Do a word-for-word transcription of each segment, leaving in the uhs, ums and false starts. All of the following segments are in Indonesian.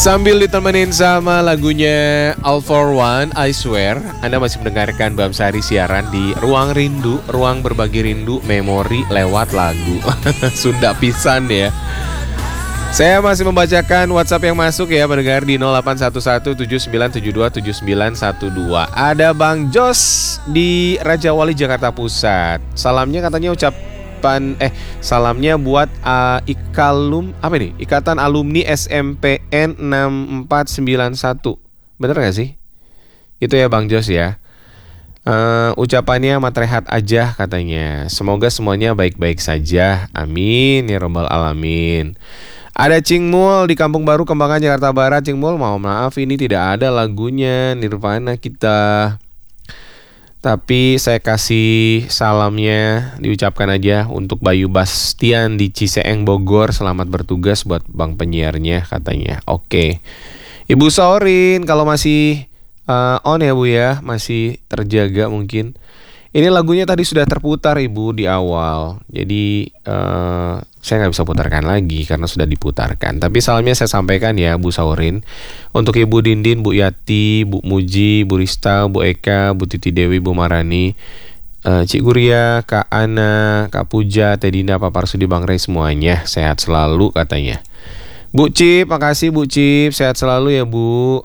Sambil ditemenin sama lagunya All For One, I Swear, Anda masih mendengarkan Bam Sari siaran di Ruang Rindu, ruang berbagi rindu, memori lewat lagu. Sunda pisan ya. Saya masih membacakan WhatsApp yang masuk ya, pendengar di nol delapan satu satu tujuh sembilan tujuh dua tujuh sembilan satu dua. Ada Bang Jos di Raja Wali Jakarta Pusat. Salamnya katanya ucap eh salamnya buat uh, Ikalum apa nih? Ikatan Alumni S M P N enam empat sembilan satu. Bener gak sih? Itu ya Bang Jos ya. Uh, ucapannya amat rehat aja katanya. Semoga semuanya baik-baik saja. Amin ya robbal alamin. Ada Cing Mul di Kampung Baru Kembangan Jakarta Barat. Cing Mul, mohon maaf ini tidak ada lagunya Nirvana kita. Tapi saya kasih salamnya diucapkan aja untuk Bayu Bastian di Ciseeng Bogor. Selamat bertugas buat bang penyiarnya katanya. Oke, Ibu Saurin kalau masih uh, on ya Bu ya, masih terjaga mungkin. Ini lagunya tadi sudah terputar Ibu di awal. Jadi uh, saya nggak bisa putarkan lagi karena sudah diputarkan. Tapi salamnya saya sampaikan ya Bu Saurin. Untuk Ibu Dindin, Bu Yati, Bu Muji, Bu Rista, Bu Eka, Bu Titi Dewi, Bu Marani, uh, Cik Guria, Kak Ana, Kak Puja, Teh Dinda, Pak Parsudi, Bang Rey semuanya. Sehat selalu katanya. Bu Cip, makasih Bu Cip. Sehat selalu ya Bu.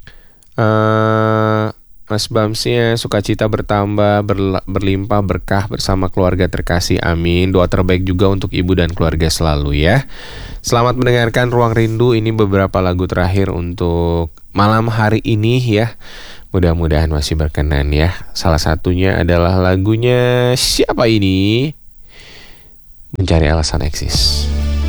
Uh, Mas Bamsnya sukacita bertambah, berla- berlimpah berkah bersama keluarga terkasih, amin. Doa terbaik juga untuk ibu dan keluarga selalu ya. Selamat mendengarkan Ruang Rindu. Ini beberapa lagu terakhir untuk malam hari ini ya. Mudah-mudahan masih berkenan ya. Salah satunya adalah lagunya siapa ini? Mencari Alasan Eksis.